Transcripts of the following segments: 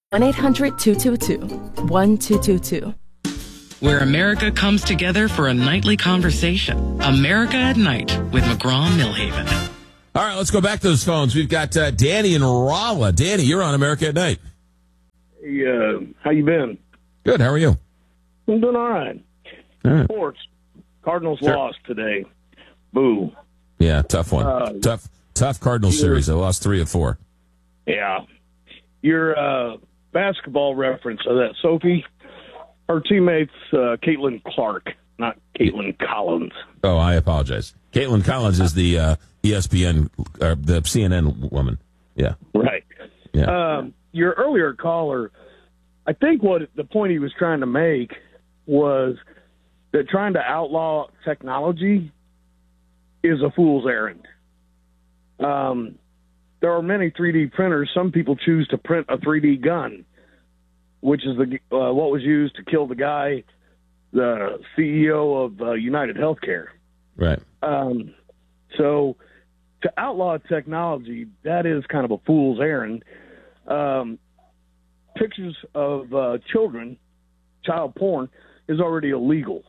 1-800-222-1222. Where America comes together for a nightly conversation. America at Night with McGraw-Millhaven. All right, let's go back to those phones. We've got Danny in Rolla. Danny, you're on America at Night. Hey, how you been? Good. How are you? I'm doing all right. Sports. Cardinals lost today. Boo. Yeah, tough one. Tough Cardinals series. They lost 3 of 4. Yeah. Your basketball reference of that, Sophie, her teammate's Caitlin Clark, not Caitlin Collins. Oh, I apologize. Caitlin Collins is the ESPN, the CNN woman. Yeah. Right. Yeah. Your earlier caller, I think what the point he was trying to make was that trying to outlaw technology is a fool's errand. There are many 3D printers. Some people choose to print a 3D gun, which is what was used to kill the guy, the CEO of United Healthcare. Right. So to outlaw technology, that is kind of a fool's errand. Pictures of children, child porn, is already illegal.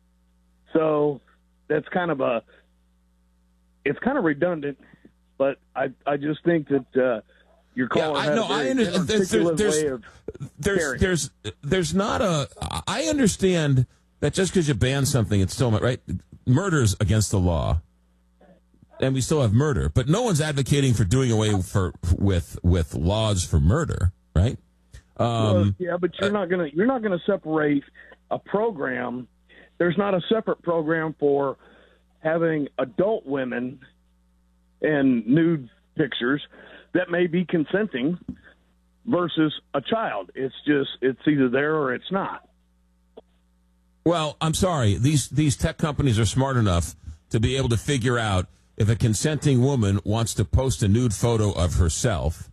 So that's kind of it's kind of redundant, but I just think that your caller has a way of there's not a. I understand that just because you ban something, it's still right. Murder's against the law, and we still have murder, but no one's advocating for doing away with laws for murder, right? Yeah, but you're not gonna separate a program. There's not a separate program for having adult women and nude pictures that may be consenting versus a child. It's either there or it's not. Well, I'm sorry. These tech companies are smart enough to be able to figure out if a consenting woman wants to post a nude photo of herself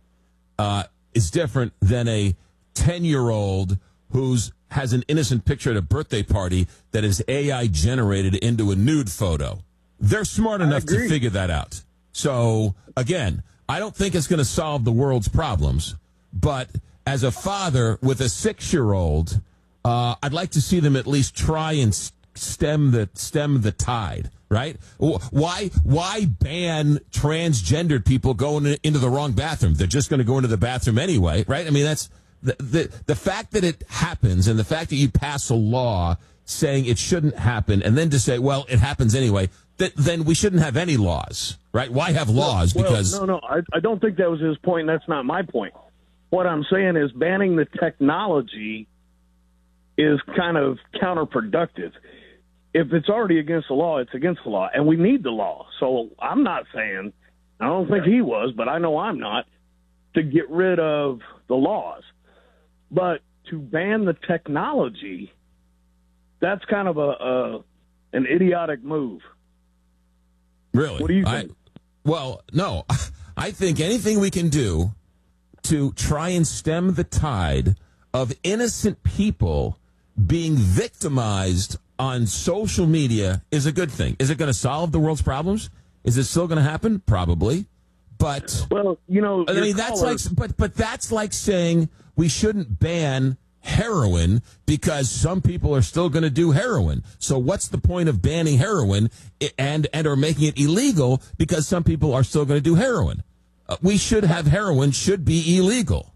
is different than a 10-year-old who's has an innocent picture at a birthday party that is AI generated into a nude photo. They're smart enough to figure that out. So, again, I don't think it's going to solve the world's problems, but as a father with a 6-year-old, I'd like to see them at least try and stem the tide, right? Why ban transgendered people going into the wrong bathroom? They're just going to go into the bathroom anyway, right? I mean, that's the fact that it happens and the fact that you pass a law saying it shouldn't happen and then to say, well, it happens anyway, then we shouldn't have any laws, right? Why have laws? No, I don't think that was his point. That's not my point. What I'm saying is banning the technology is kind of counterproductive. If it's already against the law, it's against the law, and we need the law. So I'm not saying, I don't think he was, but I know I'm not, to get rid of the laws. But to ban the technology, that's kind of an idiotic move. Really? What do you think? Well, no. I think anything we can do to try and stem the tide of innocent people being victimized on social media is a good thing. Is it going to solve the world's problems? Is it still going to happen? Probably. But well, I mean, that's like saying we shouldn't ban heroin because some people are still going to do heroin. So what's the point of banning heroin and or making it illegal because some people are still going to do heroin? We should have heroin should be illegal.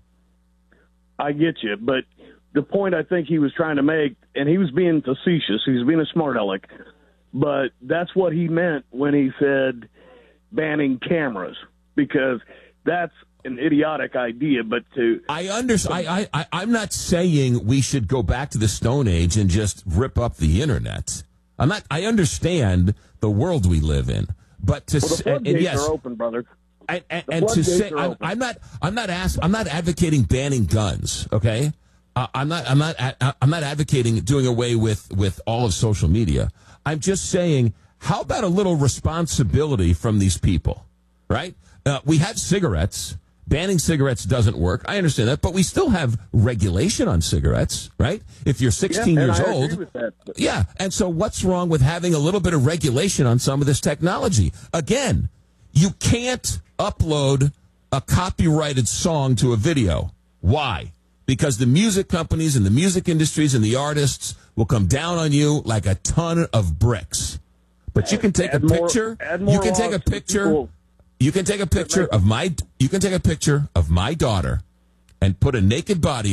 I get you, but the point I think he was trying to make, and he was being facetious, he was being a smart aleck, but that's what he meant when he said banning cameras, because that's an idiotic idea. But I understand. I'm not saying we should go back to the Stone Age and just rip up the internet. I understand the world we live in, but the floodgates are open, brother. And to say I'm not advocating banning guns. Okay, I'm not advocating doing away with all of social media. I'm just saying, how about a little responsibility from these people, right? We have cigarettes. Banning cigarettes doesn't work. I understand that, but we still have regulation on cigarettes, right? If you're 16 years old. Agree with that. Yeah, and so what's wrong with having a little bit of regulation on some of this technology? Again, you can't upload a copyrighted song to a video. Why? because the music companies and the music industries and the artists will come down on you like a ton of bricks. But you can take a picture. You can take a picture. You can take a picture of my daughter and put a naked body